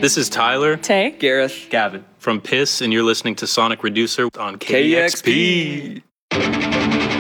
This is Tyler Tay. Gareth. Gavin. from Piss, and you're listening to Sonic Reducer on KEXP. KEXP.